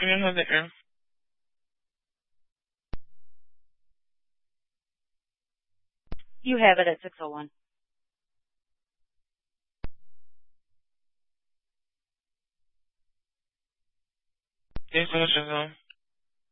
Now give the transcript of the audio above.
Give me another ear. You have it at 6:01. Thanks so much, Giselle.